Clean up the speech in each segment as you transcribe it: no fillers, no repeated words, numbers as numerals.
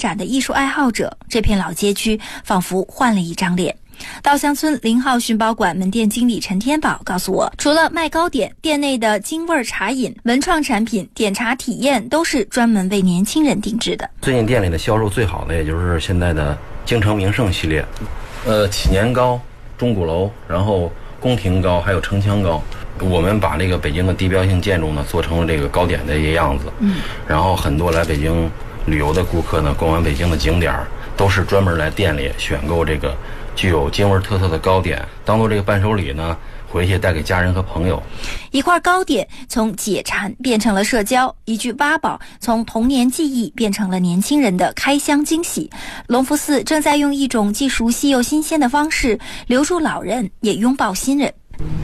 展的艺术爱好者，这片老街区仿佛换了一张脸。稻香村0号寻宝馆门店经理陈天宝告诉我，除了卖糕点，店内的京味茶饮、文创产品、点茶体验都是专门为年轻人定制的。 最近店里的销售最好的也就是现在的京城名胜系列，祈年糕、钟鼓楼，然后宫廷糕，还有城墙糕。我们把这个北京的地标性建筑呢做成了这个糕点的一个样子，然后很多来北京旅游的顾客呢，逛完北京的景点都是专门来店里选购这个具有京味特色的糕点，当做这个伴手礼呢，回去带给家人和朋友。 一块糕点从解馋变成了社交，一句挖宝从童年记忆变成了年轻人的开箱惊喜。隆福寺正在用一种既熟悉又新鲜的方式留住老人，也拥抱新人。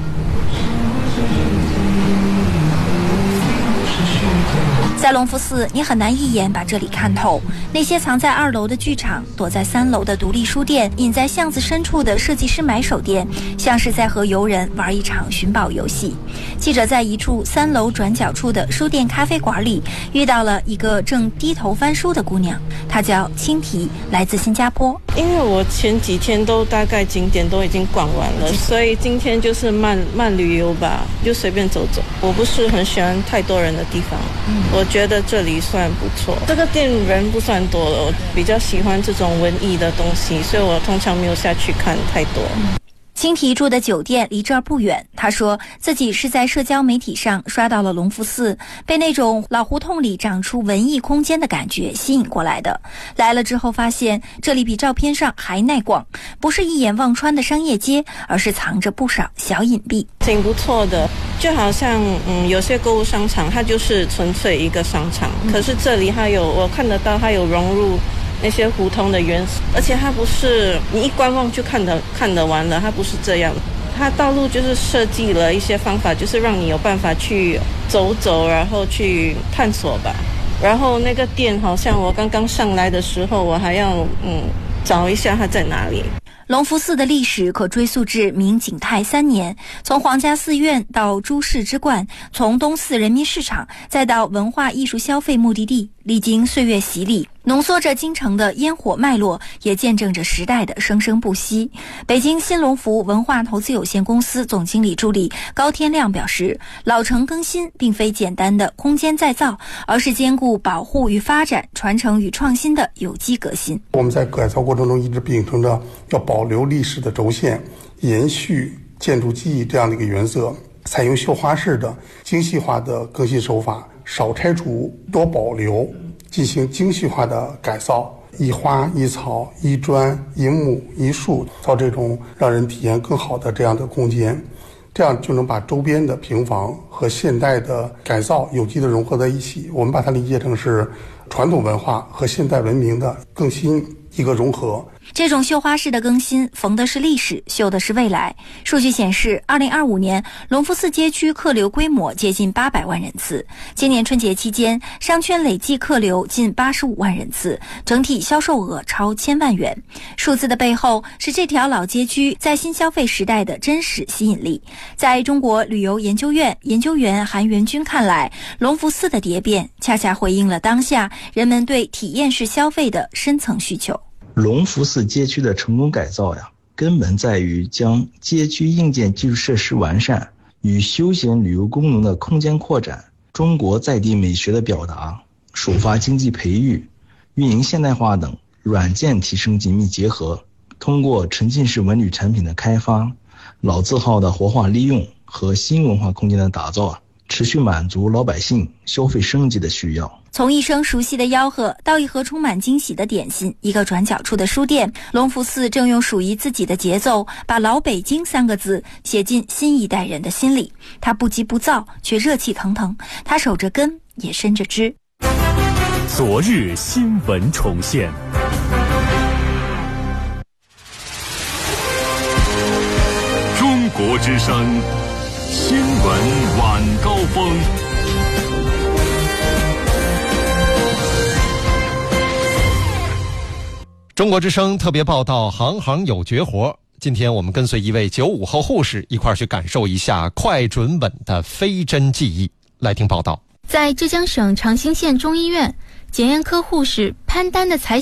在隆福寺，你很难一眼把这里看透。那些藏在2楼的剧场，躲在3楼的独立书店，隐在巷子深处的设计师买手店，像是在和游人玩一场寻宝游戏。记者在一处3楼转角处的书店咖啡馆里遇到了一个正低头翻书的姑娘，她叫青提，来自新加坡。 因为我前几天都大概景点都已经逛完了，所以今天就是慢旅游吧，就随便走走。我不是很喜欢太多人的地方，我觉得这里算不错。这个店人不算多了，我比较喜欢这种文艺的东西，所以我通常没有下去看太多。 青提住的酒店离这儿不远，他说自己是在社交媒体上刷到了隆福寺，被那种老胡同里长出文艺空间的感觉吸引过来的。来了之后发现这里比照片上还耐逛，不是一眼望穿的商业街，而是藏着不少小隐蔽， 挺不错的。就好像有些购物商场它就是纯粹一个商场，可是这里它有，我看得到它有融入那些胡同的元素，而且它不是你一观望就看得完了，它不是这样。它道路就是设计了一些方法，就是让你有办法去走走，然后去探索吧。然后那个店好像我刚刚上来的时候，我还要找一下它在哪里。 隆福寺的历史可追溯至明景泰3年，从皇家寺院到诸事之冠，从东寺人民市场再到文化艺术消费目的地，历经岁月洗礼，浓缩着京城的烟火脉络，也见证着时代的生生不息。北京新隆福文化投资有限公司总经理助理高天亮表示，老城更新并非简单的空间再造，而是兼顾保护与发展、传承与创新的有机革新。 我们在改造过程中一直秉承着要保留历史的轴线，延续建筑记忆这样的一个原则，采用绣花式的精细化的更新手法，少拆除多保留，进行精细化的改造，一花一草一砖一木一树，造这种让人体验更好的这样的空间，这样就能把周边的平房和现代的改造有机的融合在一起。我们把它理解成是传统文化和现代文明的更新一个融合。 这种绣花式的更新，缝的是历史，绣的是未来。数据显示，2025年隆福寺街区客流规模接近800万人次，今年春节期间商圈累计客流近85万人次，整体销售额超1000万元。数字的背后是这条老街区在新消费时代的真实吸引力。在中国旅游研究院研究员韩元军看来，隆福寺的蝶变恰恰回应了当下人们对体验式消费的深层需求。 隆福寺街区的成功改造根本在于将街区硬件基础设施完善与休闲旅游功能的空间扩展、中国在地美学的表达、首发经济培育、运营现代化等软件提升紧密结合，通过沉浸式文旅产品的开发、老字号的活化利用和新文化空间的打造，持续满足老百姓消费升级的需要。 从一声熟悉的吆喝到一盒充满惊喜的点心，一个转角处的书店，隆福寺正用属于自己的节奏，把老北京3个字写进新一代人的心里。他不急不躁，却热气腾腾，他守着根，也伸着枝。 昨日新闻重现，中国之声新闻晚高峰。 中国之声特别报道，行行有绝活。今天我们跟随一位95后护士一块儿去感受一下快准稳的飞针技艺。来听报道。 在浙江省长兴县中医院检验科护士潘丹的采